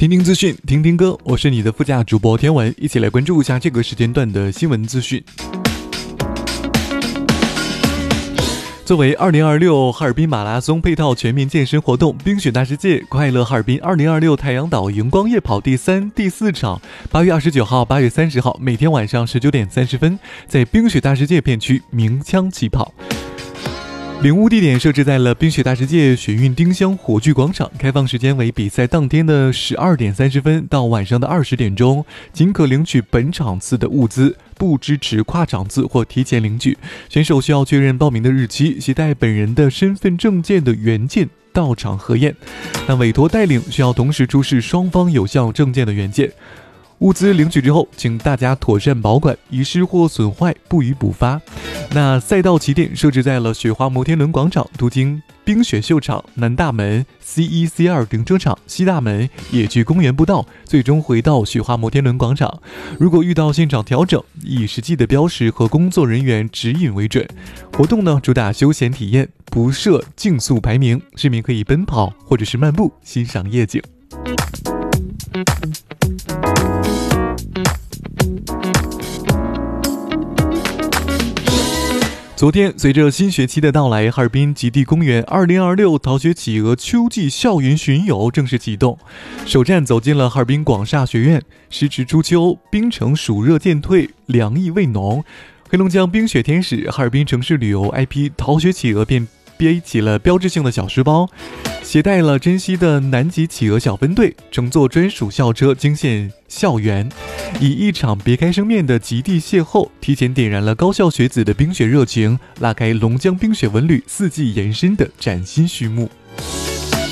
听听资讯，听听歌，我是你的副驾主播天文，一起来关注一下这个时间段的新闻资讯。作为2026哈尔滨马拉松配套全民健身活动，冰雪大世界快乐哈尔滨2026太阳岛荧光夜跑第3、第4场，8月29号、8月30号，每天晚上19点30分，在冰雪大世界片区鸣枪起跑。领物地点设置在了冰雪大世界雪运丁香火炬广场，开放时间为比赛当天的12点30分到晚上的20点钟，仅可领取本场次的物资，不支持跨场次或提前领取。选手需要确认报名的日期，携带本人的身份证件的原件到场核验。那委托带领需要同时出示双方有效证件的原件。物资领取之后，请大家妥善保管，遗失或损坏不予补发。那赛道起点设置在了雪花摩天轮广场，途经冰雪秀场、南大门、C1、C2 停车场、西大门、野趣公园步道，最终回到雪花摩天轮广场。如果遇到现场调整，以实际的标识和工作人员指引为准。活动呢主打休闲体验，不设竞速排名，市民可以奔跑或者是漫步欣赏夜景。昨天，随着新学期的到来，哈尔滨极地公园2026逃学企鹅秋季校园巡游正式启动，首站走进了哈尔滨广厦学院。时值初秋，冰城暑热渐退，凉意未浓，黑龙江冰雪天使哈尔滨城市旅游 IP 逃学企鹅便背起了标志性的小书包，携带了珍稀的南极企鹅小分队，乘坐专属校车惊现校园，以一场别开生面的极地邂逅，提前点燃了高校学子的冰雪热情，拉开龙江冰雪文旅4季延伸的崭新序幕。